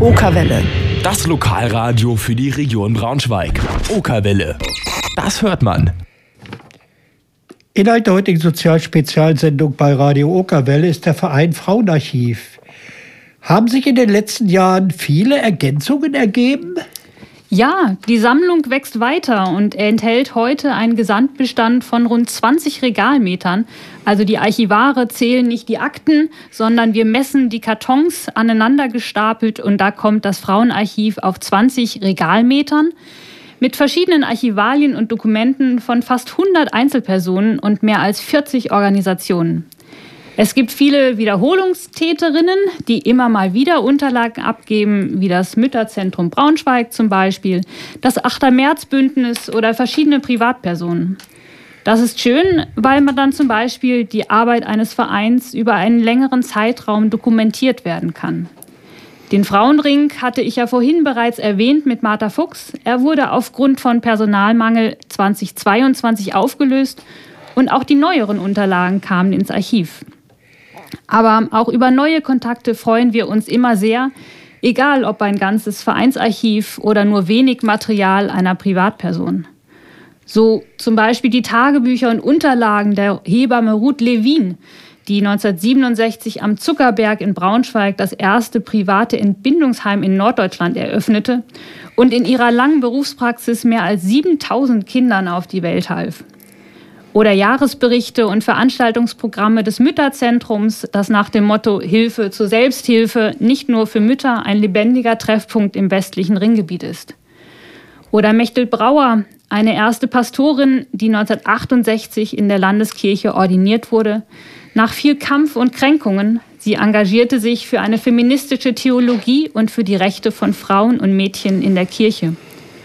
Okerwelle. Das Lokalradio für die Region Braunschweig. Okerwelle. Das hört man. Inhalt der heutigen Sozialspezialsendung bei Radio Okerwelle ist der Verein Frauenarchiv. Haben sich in den letzten Jahren viele Ergänzungen ergeben? Ja, die Sammlung wächst weiter und enthält heute einen Gesamtbestand von rund 20 Regalmetern. Also die Archivare zählen nicht die Akten, sondern wir messen die Kartons aneinander gestapelt und da kommt das Frauenarchiv auf 20 Regalmetern mit verschiedenen Archivalien und Dokumenten von fast 100 Einzelpersonen und mehr als 40 Organisationen. Es gibt viele Wiederholungstäterinnen, die immer mal wieder Unterlagen abgeben, wie das Mütterzentrum Braunschweig zum Beispiel, das 8. März-Bündnis oder verschiedene Privatpersonen. Das ist schön, weil man dann zum Beispiel die Arbeit eines Vereins über einen längeren Zeitraum dokumentiert werden kann. Den Frauenring hatte ich ja vorhin bereits erwähnt mit Martha Fuchs. Er wurde aufgrund von Personalmangel 2022 aufgelöst und auch die neueren Unterlagen kamen ins Archiv. Aber auch über neue Kontakte freuen wir uns immer sehr, egal ob ein ganzes Vereinsarchiv oder nur wenig Material einer Privatperson. So zum Beispiel die Tagebücher und Unterlagen der Hebamme Ruth Lewin, die 1967 am Zuckerberg in Braunschweig das erste private Entbindungsheim in Norddeutschland eröffnete und in ihrer langen Berufspraxis mehr als 7.000 Kindern auf die Welt half. Oder Jahresberichte und Veranstaltungsprogramme des Mütterzentrums, das nach dem Motto Hilfe zur Selbsthilfe nicht nur für Mütter ein lebendiger Treffpunkt im westlichen Ringgebiet ist. Oder Mechthild Brauer, eine erste Pastorin, die 1968 in der Landeskirche ordiniert wurde. Nach viel Kampf und Kränkungen, sie engagierte sich für eine feministische Theologie und für die Rechte von Frauen und Mädchen in der Kirche.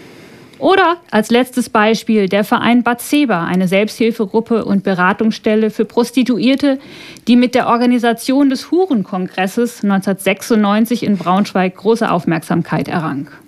Oder als letztes Beispiel der Verein Bad Seber, eine Selbsthilfegruppe und Beratungsstelle für Prostituierte, die mit der Organisation des Hurenkongresses 1996 in Braunschweig große Aufmerksamkeit errang.